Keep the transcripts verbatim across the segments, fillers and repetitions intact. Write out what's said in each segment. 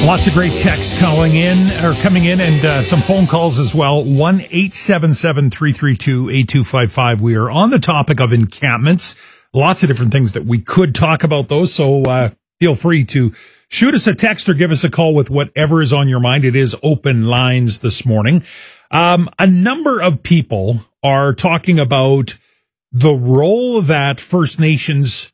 Lots of great texts calling in or coming in and uh, some phone calls as well. one eight seven seven, three three two, eight two five five. We are on the topic of encampments. Lots of different things that we could talk about those. So uh, feel free to shoot us a text or give us a call with whatever is on your mind. It is open lines this morning. Um, a number of people are talking about the role that First Nations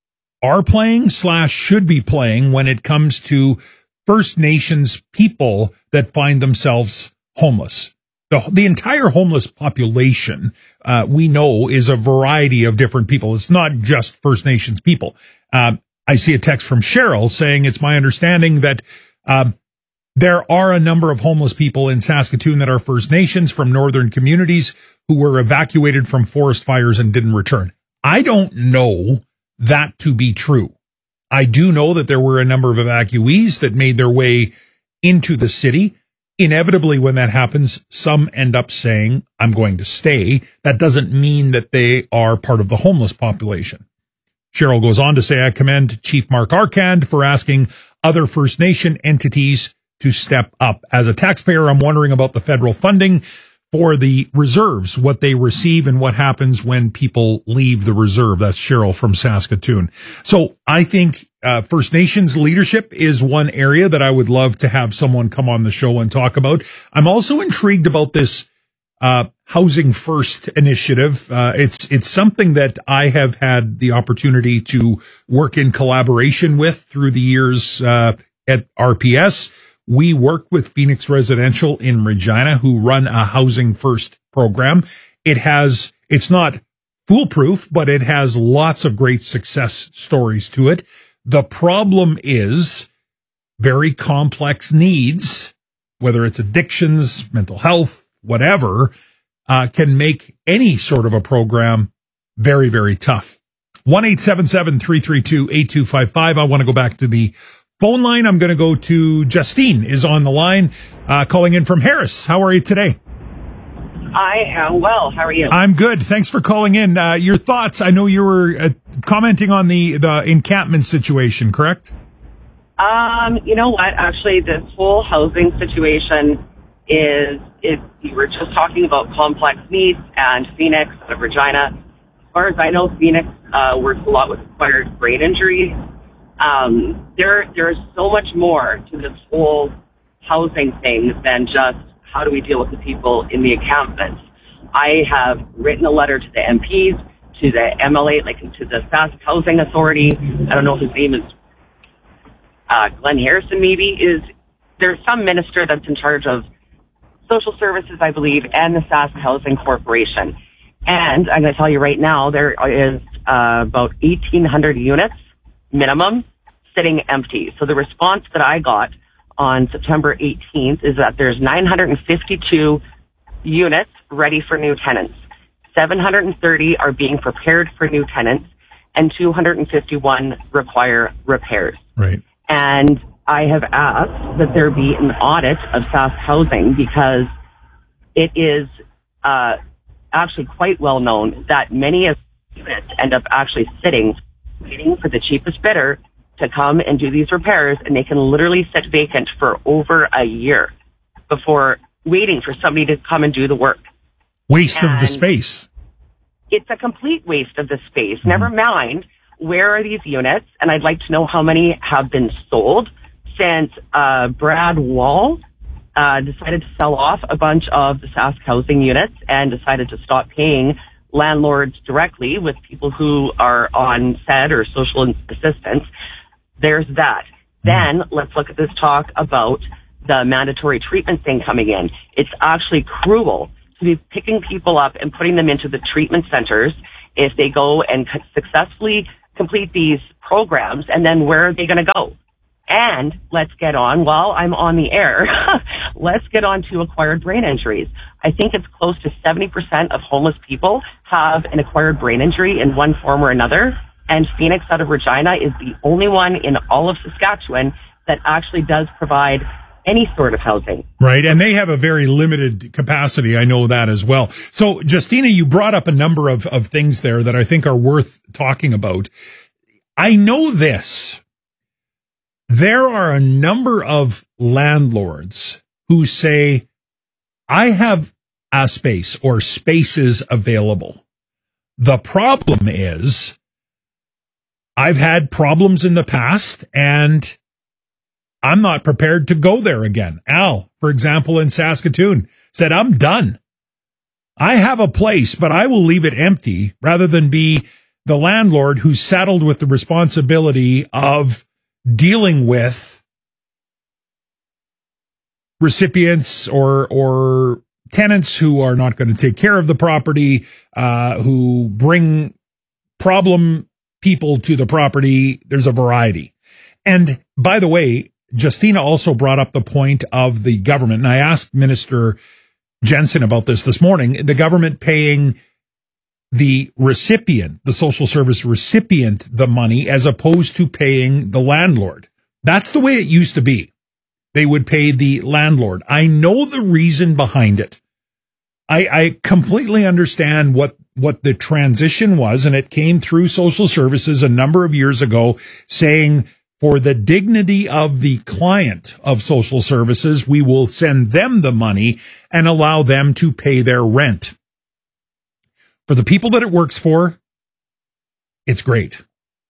are playing slash should be playing when it comes to First Nations people that find themselves homeless. The, the entire homeless population, uh, we know, is a variety of different people. It's not just First Nations people. Um, I see a text from Cheryl saying it's my understanding that um, there are a number of homeless people in Saskatoon that are First Nations from northern communities who were evacuated from forest fires and didn't return. I don't know that to be true. I do know that there were a number of evacuees that made their way into the city. Inevitably, when that happens, some end up saying, I'm going to stay. That doesn't mean that they are part of the homeless population. Cheryl goes on to say, I commend Chief Mark Arcand for asking other First Nation entities to step up. As a taxpayer, I'm wondering about the federal funding for the reserves, what they receive and what happens when people leave the reserve. That's Cheryl from Saskatoon. So I think uh, First Nations leadership is one area that I would love to have someone come on the show and talk about. I'm also intrigued about this uh Housing First initiative. Uh, it's it's something that I have had the opportunity to work in collaboration with through the years uh, at R P S. We work with Phoenix Residential in Regina, who run a Housing First program. It has, it's not foolproof, but it has lots of great success stories to it. The problem is very complex needs, whether it's addictions, mental health, whatever, uh, can make any sort of a program very, very tough. one eight seven seven, three three two, eight two five five. I want to go back to the phone line. I'm going to go to Justine is on the line, uh, calling in from Harris. How are you today? I am well. How are you? I'm good. Thanks for calling in. Uh, your thoughts? I know you were uh, commenting on the, the encampment situation, correct? Um, you know what? Actually, this whole housing situation is, is you were just talking about complex needs and Phoenix out of Regina. As far as I know, Phoenix uh, works a lot with acquired brain injuries. Um, there, there's so much more to this whole housing thing than just how do we deal with the people in the encampments. I have written a letter to the M Ps, to the M L A, like to the Sask Housing Authority. I don't know if his name is uh, Glenn Harrison, maybe. Is there's some minister that's in charge of social services, I believe, and the Sask Housing Corporation. And I'm going to tell you right now, there is uh, about eighteen hundred units minimum sitting empty. So the response that I got on September eighteenth is that there's nine hundred fifty-two units ready for new tenants. seven hundred thirty are being prepared for new tenants, and two hundred fifty-one require repairs. Right. And I have asked that there be an audit of Sask Housing because it is uh, actually quite well known that many of the units end up actually sitting waiting for the cheapest bidder to come and do these repairs, and they can literally sit vacant for over a year before waiting for somebody to come and do the work. Waste and of the space. It's a complete waste of the space. Mm-hmm. Never mind, where are these units? And I'd like to know how many have been sold since uh, Brad Wall uh, decided to sell off a bunch of the Sask Housing units and decided to stop paying landlords directly with people who are on S E D or social assistance. There's that. Then let's look at this talk about the mandatory treatment thing coming in. It's actually cruel to be picking people up and putting them into the treatment centers if they go and successfully complete these programs, and then where are they going to go? And let's get on, while I'm on the air, let's get on to acquired brain injuries. I think it's close to seventy percent of homeless people have an acquired brain injury in one form or another. And Phoenix out of Regina is the only one in all of Saskatchewan that actually does provide any sort of housing. Right. And they have a very limited capacity. I know that as well. So, Justina, you brought up a number of, of things there that I think are worth talking about. I know this, there are a number of landlords who say, I have a space or spaces available. The problem is I've had problems in the past and I'm not prepared to go there again. Al, for example, in Saskatoon, said, I'm done. I have a place, but I will leave it empty rather than be the landlord who's saddled with the responsibility of dealing with recipients or or tenants who are not going to take care of the property, uh, who bring problem people to the property. There's a variety. And by the way, Justina also brought up the point of the government, and I asked Minister Jensen about this this morning, the government paying the recipient, the social service recipient, the money as opposed to paying the landlord. That's the way it used to be. They would pay the landlord. I know the reason behind it. I, I completely understand what, what the transition was, and it came through social services a number of years ago saying, for the dignity of the client of social services, we will send them the money and allow them to pay their rent. For the people that it works for, it's great.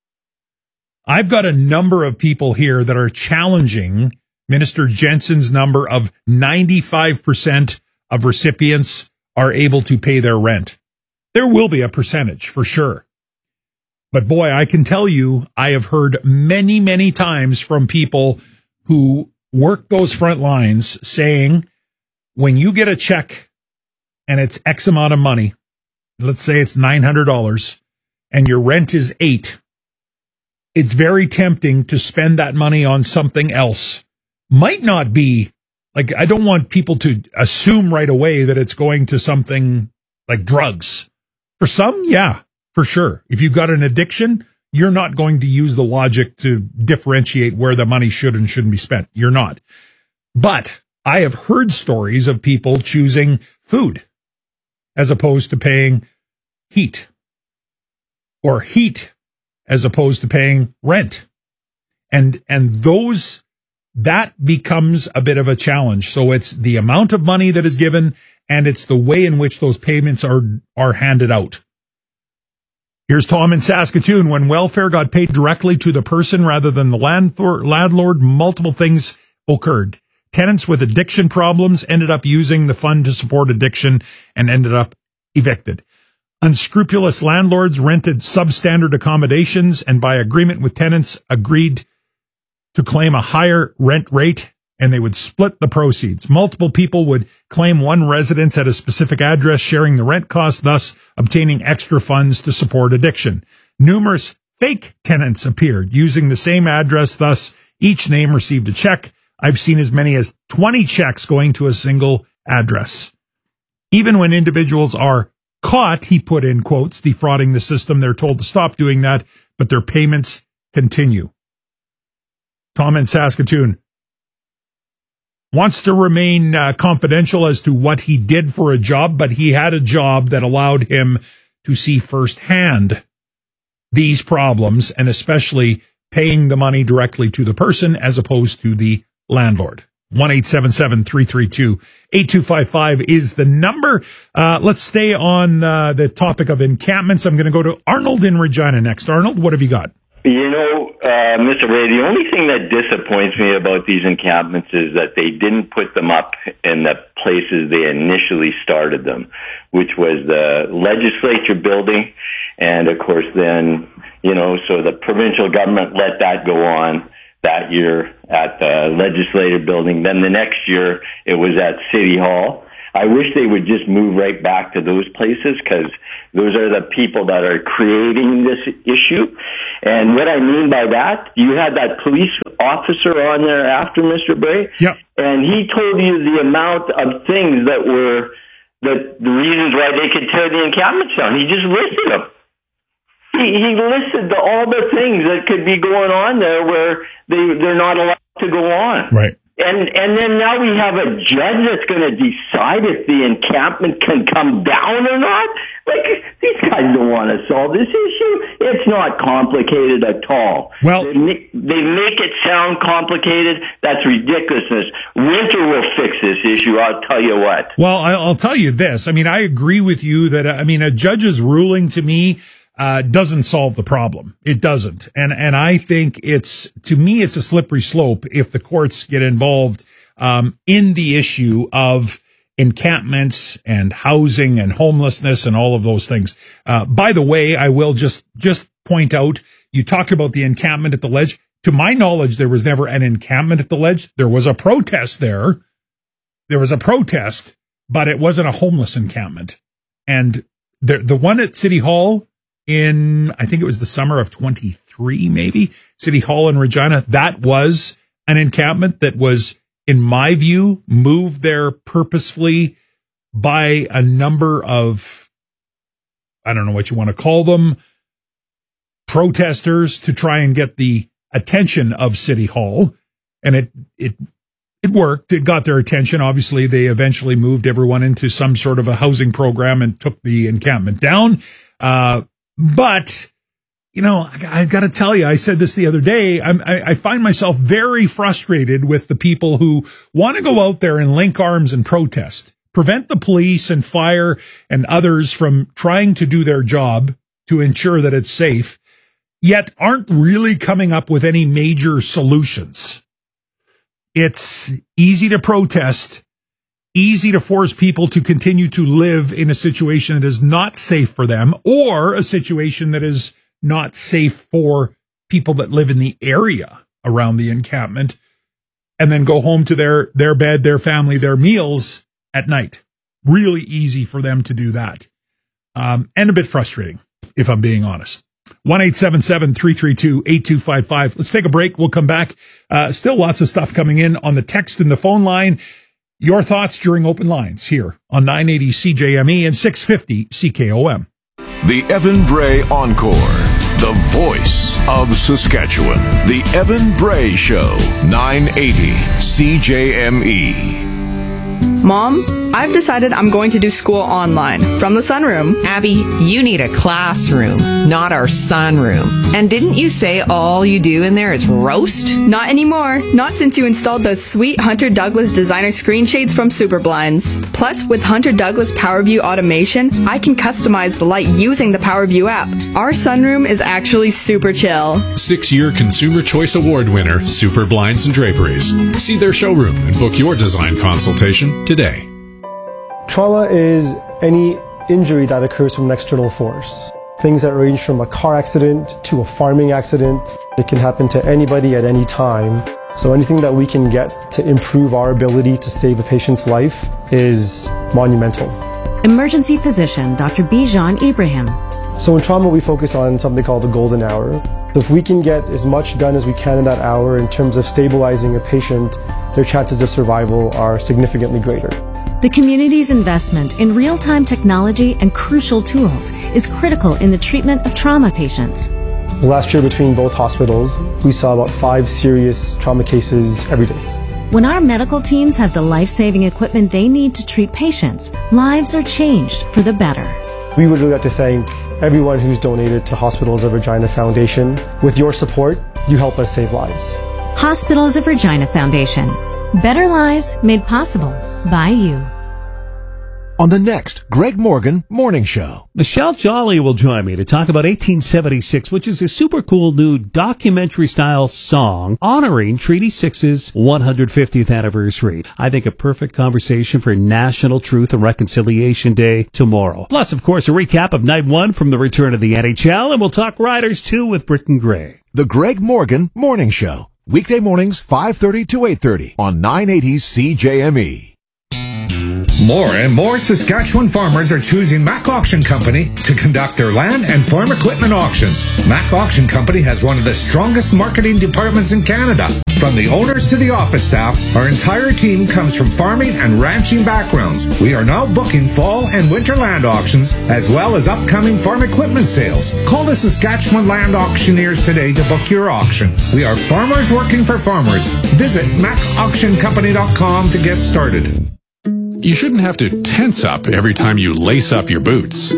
I've got a number of people here that are challenging Minister Jensen's number of ninety-five percent of recipients are able to pay their rent. There will be a percentage for sure. But boy, I can tell you, I have heard many, many times from people who work those front lines saying, when you get a check and it's X amount of money, let's say it's nine hundred dollars and your rent is eight, it's very tempting to spend that money on something else. Might not be, like, I don't want people to assume right away that it's going to something like drugs. For some, yeah. For sure. If you've got an addiction, you're not going to use the logic to differentiate where the money should and shouldn't be spent. You're not. But I have heard stories of people choosing food as opposed to paying heat, or heat as opposed to paying rent. And, and those, that becomes a bit of a challenge. So it's the amount of money that is given, and it's the way in which those payments are, are handed out. Here's Tom in Saskatoon. When welfare got paid directly to the person rather than the landlord, landlord, multiple things occurred. Tenants with addiction problems ended up using the fund to support addiction and ended up evicted. Unscrupulous landlords rented substandard accommodations and by agreement with tenants agreed to claim a higher rent rate, and they would split the proceeds. Multiple people would claim one residence at a specific address, sharing the rent cost, thus obtaining extra funds to support addiction. Numerous fake tenants appeared using the same address, thus each name received a check. I've seen as many as twenty checks going to a single address. Even when individuals are caught, he put in quotes, defrauding the system, they're told to stop doing that, but their payments continue. Tom in Saskatoon wants to remain uh, confidential as to what he did for a job, but he had a job that allowed him to see firsthand these problems, and especially paying the money directly to the person as opposed to the landlord. one eight seven seven, three three two, eight two five five is the number. Uh, let's stay on uh, the topic of encampments. I'm going to go to Arnold in Regina next. Arnold, what have you got? You know, uh, Mister Ray, the only thing that disappoints me about these encampments is that they didn't put them up in the places they initially started them, which was the legislature building. And of course, then, you know, so the provincial government let that go on that year at the legislative building. Then the next year it was at City Hall. I wish they would just move right back to those places, because those are the people that are creating this issue. And what I mean by that, you had that police officer on there after Mister Bray, yep. And he told you the amount of things that were that the reasons why they could tear the encampments down. He just listed them. He, he listed the, all the things that could be going on there where they, they're not allowed to go on. Right. And and then now we have a judge that's going to decide if the encampment can come down or not. Like, these guys don't want to solve this issue. It's not complicated at all. Well, they make, they make it sound complicated. That's ridiculousness. Winter will fix this issue, I'll tell you what. Well, I'll tell you this. I mean, I agree with you that, I mean, a judge's ruling to me uh doesn't solve the problem. It doesn't. And and I think it's, to me, it's a slippery slope if the courts get involved um in the issue of encampments and housing and homelessness and all of those things. Uh by the way, I will just just point out, you talk about the encampment at the Ledge. To my knowledge, there was never an encampment at the Ledge. There was a protest there. There was a protest, but it wasn't a homeless encampment. And the the one at City Hall in, I think it was the summer of twenty-three, maybe, City Hall in Regina, that was an encampment that was, in my view, moved there purposefully by a number of, I don't know what you want to call them, protesters to try and get the attention of City Hall. And it, it, it worked. It got their attention. Obviously, they eventually moved everyone into some sort of a housing program and took the encampment down. Uh, But, you know, I, I got to tell you, I said this the other day, I'm, I, I find myself very frustrated with the people who want to go out there and link arms and protest, prevent the police and fire and others from trying to do their job to ensure that it's safe, yet aren't really coming up with any major solutions. It's easy to protest, easy to force people to continue to live in a situation that is not safe for them, or a situation that is not safe for people that live in the area around the encampment, and then go home to their, their bed, their family, their meals at night. Really easy for them to do that. Um, and a bit frustrating, if I'm being honest. one eight seven seven, three three two, eight two five five. Let's take a break. We'll come back. Uh, still lots of stuff coming in on the text and the phone line. Your thoughts during open lines here on nine eighty C J M E and six fifty C K O M. The Evan Bray Encore, the voice of Saskatchewan. The Evan Bray Show, nine eighty C J M E. Mom, I've decided I'm going to do school online from the sunroom. Abby, you need a classroom, not our sunroom. And didn't you say all you do in there is roast? Not anymore. Not since you installed those sweet Hunter Douglas designer screen shades from Superblinds. Plus, with Hunter Douglas PowerView automation, I can customize the light using the PowerView app. Our sunroom is actually super chill. Six-year Consumer Choice Award winner, Super Blinds and Draperies. See their showroom and book your design consultation today. Trauma is any injury that occurs from an external force. Things that range from a car accident to a farming accident. It can happen to anybody at any time. So anything that we can get to improve our ability to save a patient's life is monumental. Emergency physician, Doctor Bijan Ibrahim. So in trauma, we focus on something called the golden hour. So if we can get as much done as we can in that hour in terms of stabilizing a patient, their chances of survival are significantly greater. The community's investment in real-time technology and crucial tools is critical in the treatment of trauma patients. Last year between both hospitals, we saw about five serious trauma cases every day. When our medical teams have the life-saving equipment they need to treat patients, lives are changed for the better. We would really like to thank everyone who's donated to Hospitals of Regina Foundation. With your support, you help us save lives. Hospitals of Regina Foundation. Better lives made possible by you. On the next Greg Morgan Morning Show, Michelle Jolly will join me to talk about eighteen seventy-six, which is a super cool new documentary-style song honoring Treaty six's one hundred fiftieth anniversary. I think a perfect conversation for National Truth and Reconciliation Day tomorrow. Plus, of course, a recap of Night one from the return of the N H L, and we'll talk Riders, too, with Britton Gray. The Greg Morgan Morning Show, weekday mornings five thirty to eight thirty on nine eighty C J M E. More and more Saskatchewan farmers are choosing Mac Auction Company to conduct their land and farm equipment auctions. Mac Auction Company has one of the strongest marketing departments in Canada. From the owners to the office staff, our entire team comes from farming and ranching backgrounds. We are now booking fall and winter land auctions, as well as upcoming farm equipment sales. Call the Saskatchewan Land Auctioneers today to book your auction. We are farmers working for farmers. Visit mac auction company dot com to get started. You shouldn't have to tense up every time you lace up your boots.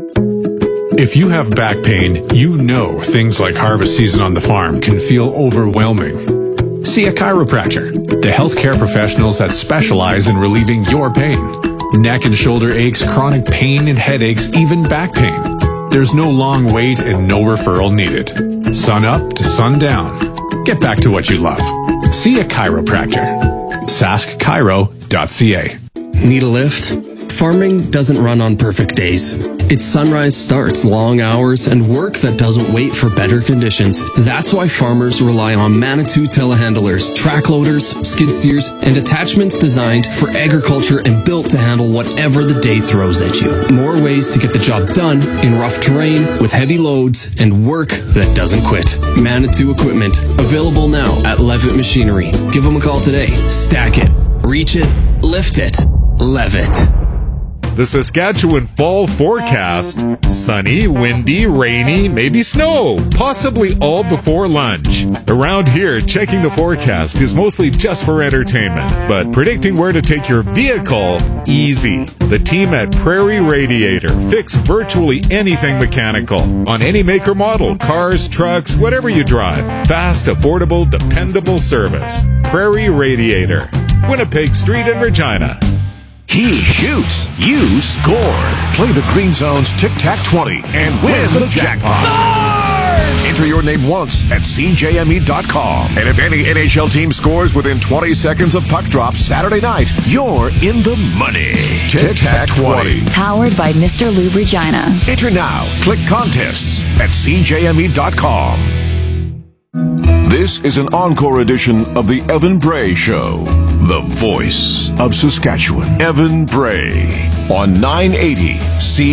If you have back pain, you know things like harvest season on the farm can feel overwhelming. See a chiropractor, the healthcare professionals that specialize in relieving your pain. Neck and shoulder aches, chronic pain and headaches, even back pain. There's no long wait and no referral needed. Sun up to sun down. Get back to what you love. See a chiropractor. sask chiro dot c a. Need a lift? Farming doesn't run on perfect days. Its sunrise starts, long hours, and work that doesn't wait for better conditions. That's why farmers rely on Manitou telehandlers, track loaders, skid steers, and attachments designed for agriculture and built to handle whatever the day throws at you. More ways to get the job done in rough terrain with heavy loads and work that doesn't quit. Manitou equipment, available now at Levitt Machinery. Give them a call today. Stack it, reach it, lift it, Levitt. The Saskatchewan fall forecast. Sunny, windy, rainy, maybe snow. Possibly all before lunch. Around here, checking the forecast is mostly just for entertainment. But predicting where to take your vehicle, easy. The team at Prairie Radiator fix virtually anything mechanical. On any make or model, cars, trucks, whatever you drive. Fast, affordable, dependable service. Prairie Radiator. Winnipeg Street in Regina. He shoots, you score. Play the Green Zone's Tic Tac twenty and win the jackpot. Score! Enter your name once at c j m e dot com. And if any N H L team scores within twenty seconds of puck drop Saturday night, you're in the money. Tic Tac twenty. Powered by Mister Lube Regina. Enter now. Click contests at c j m e dot com. This is an encore edition of the Evan Bray Show, the voice of Saskatchewan. Evan Bray on nine eighty C.